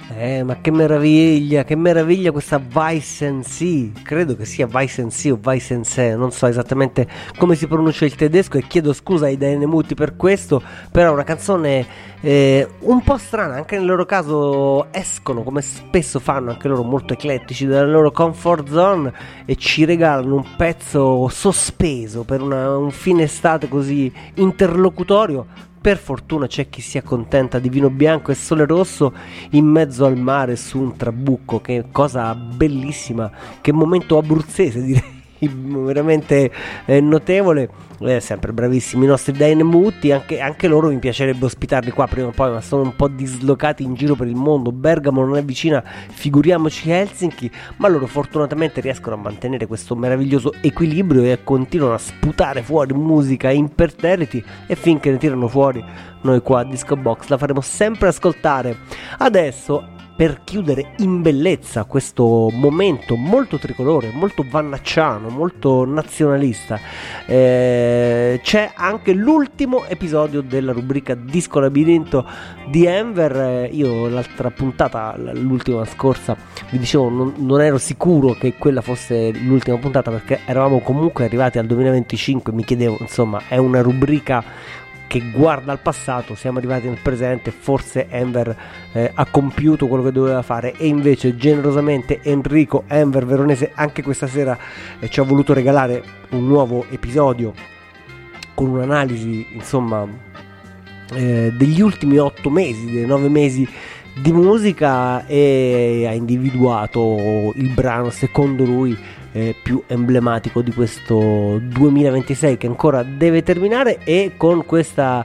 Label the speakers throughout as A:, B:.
A: Ma che meraviglia questa Weissensee, credo che sia Weissensee o Weissensee, non so esattamente come si pronuncia il tedesco e chiedo scusa ai Dainemuti per questo, però è una canzone un po' strana, anche nel loro caso escono come spesso fanno, anche loro molto eclettici dalla loro comfort zone e ci regalano un pezzo sospeso per un fine estate così interlocutorio. Per fortuna c'è chi si accontenta di vino bianco e sole rosso in mezzo al mare su un trabucco, che cosa bellissima, che momento abruzzese direi, veramente notevole. Sempre bravissimi i nostri Dynamuti, anche loro mi piacerebbe ospitarli qua prima o poi, ma sono un po' dislocati in giro per il mondo. Bergamo non è vicina, figuriamoci Helsinki, ma loro fortunatamente riescono a mantenere questo meraviglioso equilibrio e continuano a sputare fuori musica imperterriti, e finché ne tirano fuori noi qua a Disco Box la faremo sempre ascoltare. Adesso, per chiudere in bellezza questo momento molto tricolore, molto vannacciano, molto nazionalista, c'è anche l'ultimo episodio della rubrica Disco Labirinto di Enver. Io l'altra puntata, l'ultima scorsa, vi dicevo non ero sicuro che quella fosse l'ultima puntata, perché eravamo comunque arrivati al 2025. Mi chiedevo, insomma, è una rubrica che guarda al passato, siamo arrivati nel presente, forse Enver ha compiuto quello che doveva fare, e invece generosamente Enrico Enver Veronese anche questa sera ci ha voluto regalare un nuovo episodio con un'analisi, insomma, degli ultimi 8 mesi, dei 9 mesi di musica, e ha individuato il brano secondo lui più emblematico di questo 2026 che ancora deve terminare. E con questa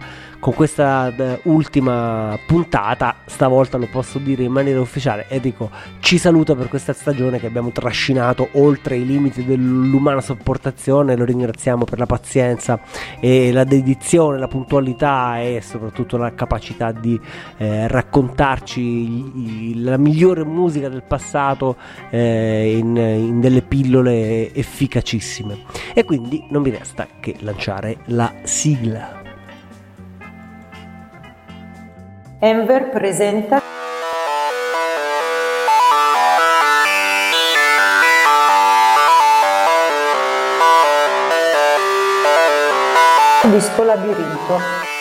A: ultima puntata, stavolta lo posso dire in maniera ufficiale, Enrico ci saluta per questa stagione che abbiamo trascinato oltre i limiti dell'umana sopportazione. Lo ringraziamo per la pazienza e la dedizione, la puntualità e soprattutto la capacità di raccontarci la migliore musica del passato in delle pillole efficacissime. E quindi non mi resta che lanciare la sigla.
B: Enver presenta Disco Labirinto.